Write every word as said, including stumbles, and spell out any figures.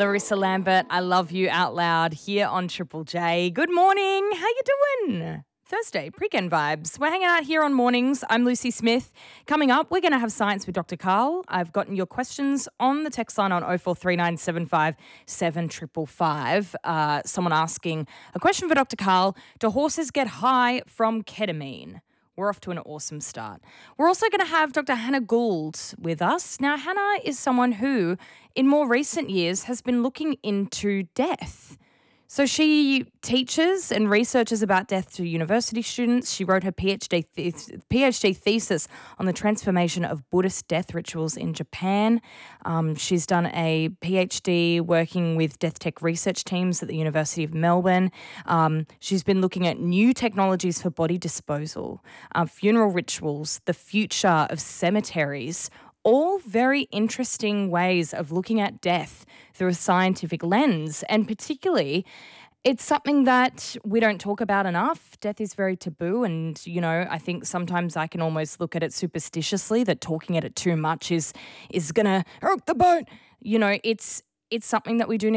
Larissa Lambert, I Love You Out Loud here on Triple J. Good morning. How you doing? Thursday, pre-gen vibes. We're hanging out here on mornings. I'm Lucy Smith. Coming up, we're going to have Science with Doctor Carl. I've gotten your questions on the text line on oh four three nine seven five seven five five five. Uh, someone asking a question for Doctor Carl. Do horses get high from ketamine? We're off to an awesome start. We're also going to have Doctor Hannah Gould with us. Now, Hannah is someone who, in more recent years, has been looking into death. So she teaches and researches about death to university students. She wrote her PhD, th- PhD thesis on the transformation of Buddhist death rituals in Japan. Um, she's done a PhD working with death tech research teams at the University of Melbourne. Um, she's been looking at new technologies for body disposal, uh, funeral rituals, the future of cemeteries, all very interesting ways of looking at death through a scientific lens. And particularly, it's something that we don't talk about enough. Death is very taboo. And, you know, I think sometimes I can almost look at it superstitiously, that talking at it too much is is going to rock the boat. You know, it's it's something that we do